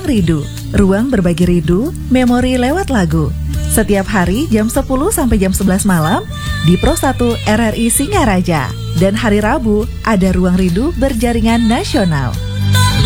Rindu, ruang berbagi rindu, memori lewat lagu. Setiap hari jam 10 sampai jam 11 malam di Pro 1 RRI Singaraja. Dan hari Rabu ada Ruang Rindu berjaringan nasional.